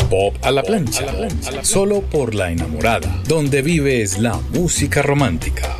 Pop a la plancha, solo por La Enamorada, donde vives la música romántica.